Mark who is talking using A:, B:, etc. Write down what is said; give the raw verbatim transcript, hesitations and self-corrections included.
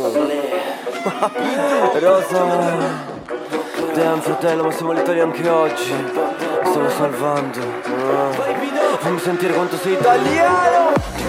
A: Rosa, damn fratello, ma siamo all'Italia anche oggi. Mi stiamo salvando. Ah. Fammi sentire quanto sei italiano.